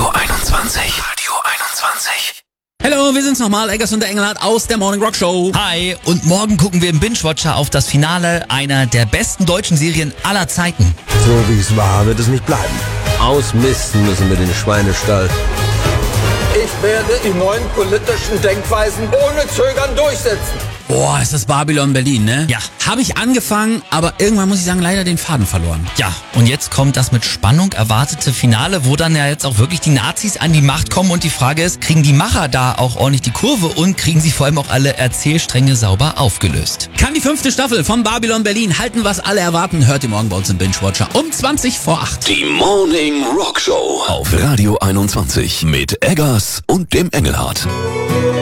Radio 21. Radio 21. Hallo, wir sind's nochmal, Eggers und der Engelhardt aus der Morning Rock Show. Hi, und morgen gucken wir im Binge-Watcher auf das Finale einer der besten deutschen Serien aller Zeiten. So wie es war, wird es nicht bleiben. Ausmisten müssen wir den Schweinestall. Ich werde die neuen politischen Denkweisen ohne Zögern durchsetzen. Boah, ist das Babylon Berlin, ne? Ja. Habe ich angefangen, aber irgendwann muss ich sagen, leider den Faden verloren. Ja, und jetzt kommt das mit Spannung erwartete Finale, wo dann ja jetzt auch wirklich die Nazis an die Macht kommen und die Frage ist, kriegen die Macher da auch ordentlich die Kurve und kriegen sie vor allem auch alle Erzählstränge sauber aufgelöst? Kann die 5. Staffel von Babylon Berlin halten, was alle erwarten? Hört ihr morgen bei uns im Binge-Watcher um 20 vor 8. Die Morning Rock Show auf Radio 21 mit Eggers und dem Engelhardt.